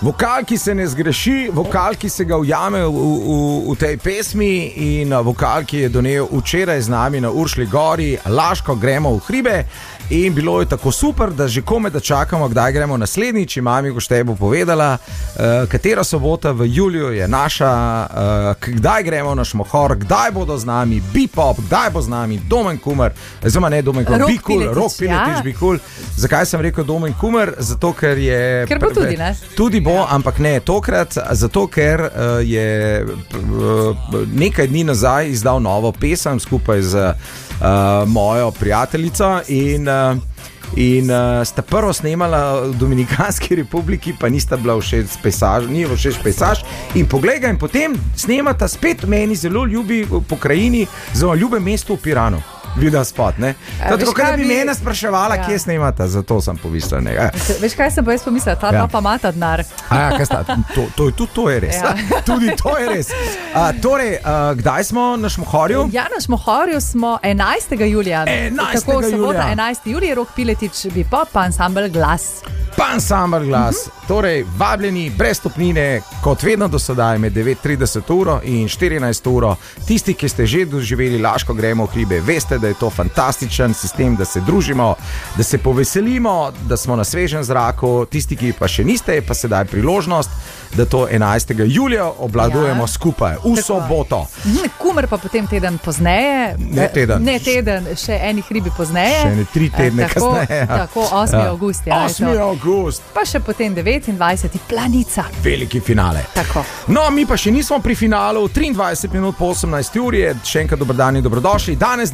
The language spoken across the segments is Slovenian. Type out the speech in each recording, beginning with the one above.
Vokal, ki se ne zgreši, vokal, ki se ga ujame v tej pesmi in vokal, ki je donel včeraj z nami na Uršlji gori, Laško, gremo v hribe in bilo je tako super, da že kome da čakamo, kdaj gremo naslednjič. Mami Goštej bo povedala, katera sobota v juliju je naša, kdaj gremo na Šmohor, kdaj bodo z nami Bipop, kdaj bo z nami Domen Kumer, oziroma ne Domen Kumer, Bikul, Rok Piletič, Bikul. Zakaj sem rekel Domen Kumer? Zato, ker je... Ker bo tudi, ne? Tudi bo, ampak ne tokrat, zato ker je nekaj dni nazaj izdal novo pesem skupaj z mojo prijateljico in sta prvo snemala v Dominikanski republiki, pa nista bila všeč pejsaž, ni všeč pejsaž in poglej ga in potem snemata spet meni zelo ljubi pokrajini, zelo ljube mesto v Piranu. Video spot, ne? Tako, da bi mene spraševala, kje snemata, zato sem pomislil. Veš, kaj sem pa jaz pomislila? Ta dva pa mata denar. Kaj sta? To je res. Tudi to je res. Torej, kdaj smo na Šmohorju? Ja, na Šmohorju smo 11. julija. 11. Tako, sobota 11. julija, Rok Piletič, Bipop, pa ansambel Glas. Pa ansambel Glas. Torej, vabljeni brez stopnine, kot vedno do sedaj, med 9:30 uro in 14 uro. Tisti, ki ste že doživeli Laško, gremo v hribe, veste, da je to fantastičen sistem, da se družimo, da se poveselimo, da smo na svežem zraku. Tisti, ki pa še niste, pa sedaj priložnost, da to 11. julija obladujemo skupaj, v soboto. Kumer pa potem teden pozneje. Ne teden, še eni hribi pozneje. Še ne 3 tedne kasneje. Tako, 8. august. 8. august. Pa še potem 29. Planica. Veliki finale. Tako. No, mi pa še nismo pri finalu, 23 minut po 18 uri, še enkrat dober dan in dobrodošli. Danes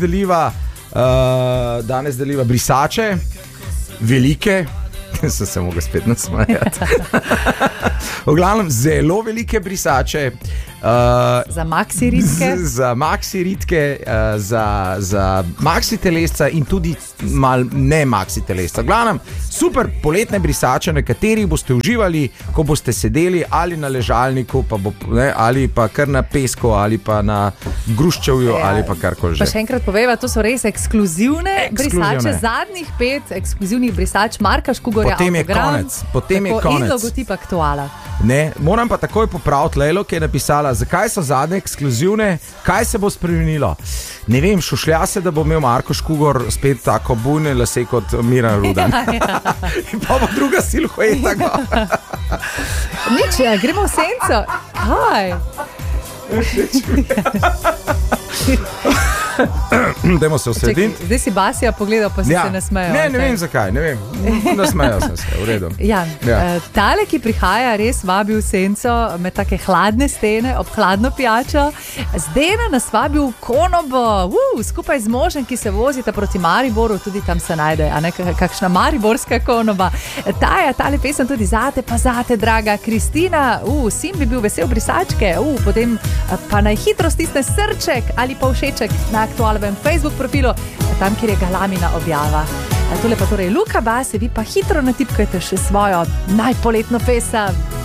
deliva brisače, velike, se mogel spet nasmejati. V glavnem, zelo velike brisače. Za maxi ritke. Za maxi ritke, za maxi telesca in tudi mal ne maxi telesca. V glavnem, super poletne brisače, na katerih boste uživali, ko boste sedeli ali na ležalniku, ali pa kar na pesku, ali pa na gruščevju, ali pa karkoli že. Pa še enkrat poveva, to so res ekskluzivne brisače, zadnjih 5 ekskluzivnih brisač Marka Škugorja. Potem je konec. In logotip Aktuala. Ne, moram pa takoj popraviti Lejlo, ki je napisala, zakaj so zadnje ekskluzivne, kaj se bo spremenilo. Ne vem, šušlja se, da bo imel Marko Škugor spet tako bujne lase kot Miran Rudan. In pa bo druga silhueta. Nič, gremo v senco. Kaj? Dajmo se usrediti. Zdaj si Basija pogledal, pa si se nasmejal. Ne vem zakaj, ne vem. Nasmejal sem se, v redu. Tale, ki prihaja, res vabi v senco med take hladne stene, ob hladno pijačo. Zdaj nas vabi v Konobo, skupaj z možem, ki se vozita proti Mariboru, tudi tam se najde, a ne kakšna mariborska Konoba. Tale pesem tudi zate, pa zate, draga Kristina. Sin bi bil vesel brisačke, potem pa naj hitro stisne srček ali pa všeček na aktualnem Facebook profilu, tam, kjer je Galamina objava. Tole pa torej Luka Base, vi pa hitro natipkajte še svojo najpoletno pesem.